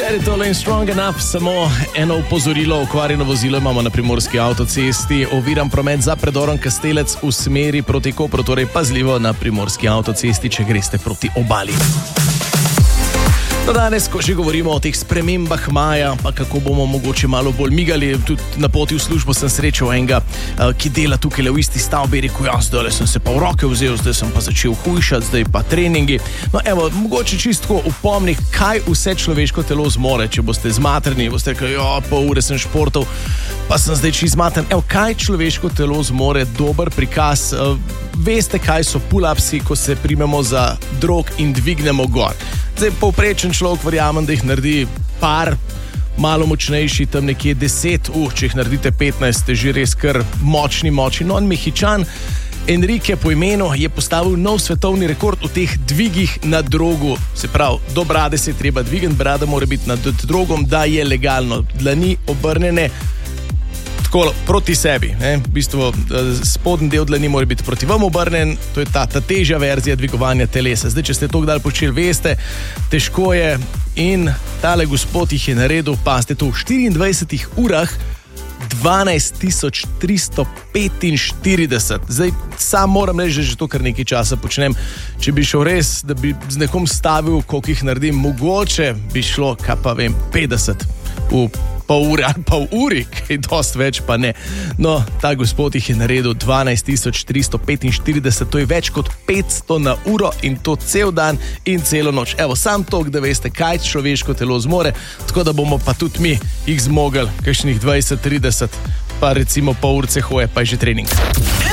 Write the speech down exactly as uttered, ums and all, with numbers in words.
Tole in Strong Enough, samo eno opozorilo, okvarjeno vozilo imamo na primorski avtocesti, oviran promet za predorom Kastelec v smeri proti Kopru, torej pazljivo na primorski avtocesti, če greste proti obali. No, danes, ko že govorimo o teh spremembah maja, pa kako bomo mogoče malo bolj migali, tudi na poti v službo sem srečal enega, ki dela tukaj v isti stavbi, rekel, ja, zdaj sem se pa v roke vzel, zdaj sem pa začel hujšati, zdaj pa treningi. No, evo, mogoče čistko upomni, kaj vse človeško telo zmore, če boste zmatrni, boste rekli, jo, pol ure sem športov, pa sem zdaj čist zmatren. Evo, kaj človeško telo zmore, dober prikaz, veste, kaj so pull-upsi, ko se primemo za drog in dvignemo gor. Zdaj, povprečen človek, verjamem, da jih naredi par, malo močnejši, tam nekje deset, uh, če jih naredite petnajst, ste že res kar močni, močni. No, in Mehičan Enrique po imenu je postavil nov svetovni rekord v teh dvigih na drogu. Se pravi, do brade se je treba dvigati, brada mora biti nad drogom, da je legalno. Dlani obrnjene tako proti sebi, ne? V bistvu spodnji del dlani mora biti proti vam obrnen, to je ta, ta težja verzija dvigovanja telesa. Zdaj, če ste to kdaj počeli, veste, težko je in tale gospod jih je naredil, pa ste to v štiriindvajsetih urah dvanajst tisoč tristo petinštirideset. Zdaj, sam moram reči, že to kar nekaj časa počnem. Če bi šel res, da bi z nekom stavil, koliko jih naredim, mogoče bi šlo, kaj pa vem, petdeset v pol ure ali pa v uri, kaj dost več pa ne. No, ta gospod jih je naredil dvanajst tisoč tristo petinštirideset, to je več kot petsto na uro in to cel dan in celo noč. Evo, sam tok, da veste, kaj človeško telo zmore, tako da bomo pa tudi mi jih zmogli, kakšnih dvajset trideset, pa recimo pol urce hoje, pa je že trening.